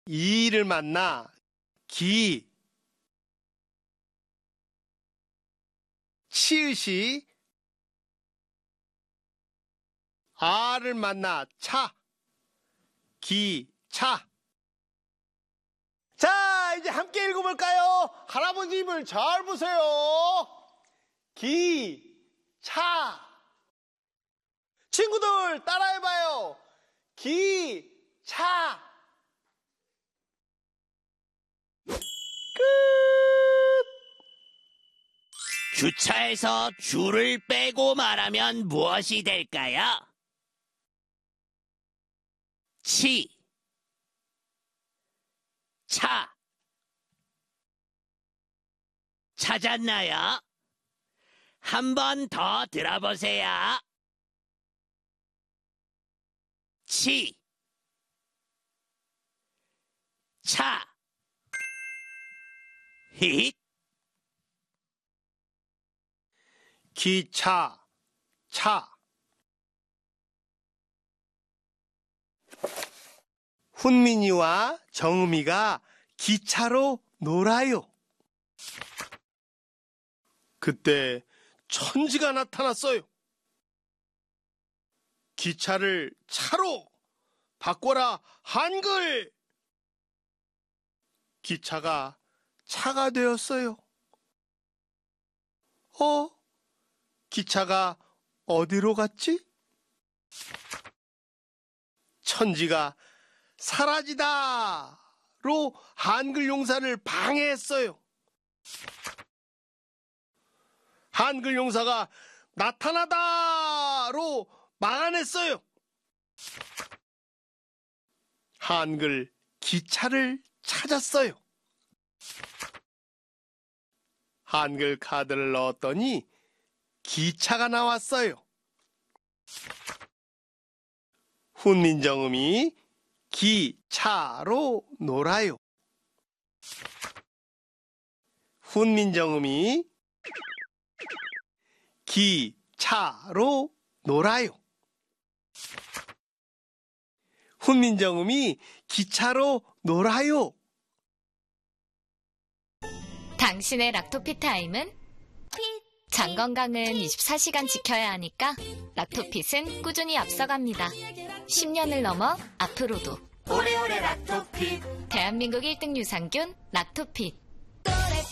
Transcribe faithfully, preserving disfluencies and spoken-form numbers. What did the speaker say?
이를 만나 기, 치읓이 아를 만나 차, 기, 차. 자, 이제 함께 읽어볼까요? 할아버지 입을 잘 보세요. 기, 차. 친구들 따라해봐요. 기, 차. 끝. 주차에서 줄을 빼고 말하면 무엇이 될까요? 치, 차. 찾았나요? 한 번 더 들어보세요. 치, 차. 히힛. 기차, 차. 훈민이와 정음이가 기차로 놀아요. 그때 천지가 나타났어요. 기차를 차로 바꿔라 한글. 기차가 차가 되었어요. 어? 기차가 어디로 갔지? 천지가 사라지다로 한글 용사를 방해했어요. 한글 용사가 나타나다로 막아냈어요. 한글 기차를 찾았어요. 한글 카드를 넣었더니 기차가 나왔어요. 훈민정음이 기차로 놀아요. 훈민정음이 기차로 놀아요. 훈민정음이 기차로 놀아요. 당신의 락토핏 타임은? 장 건강은 이십사 시간 지켜야 하니까 락토핏은 꾸준히 앞서갑니다. 십 년을 넘어 앞으로도 오래오래 락토핏. 대한민국 일 등 유산균 락토핏.